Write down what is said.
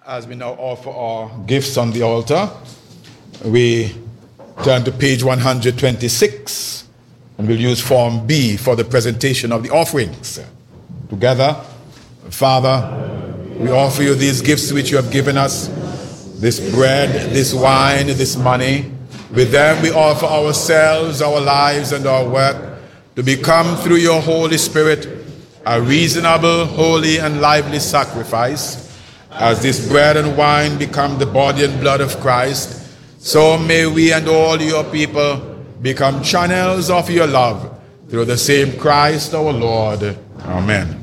As we now offer our gifts on the altar, we turn to page 126 and we'll use form B for the presentation of the offerings. Together, Father, we offer you these gifts which you have given us, this bread, this wine, this money. With them we offer ourselves, our lives, and our work to become through your Holy Spirit a reasonable, holy, and lively sacrifice. As this bread and wine become the body and blood of Christ, so may we and all your people become channels of your love through the same Christ our Lord. Amen.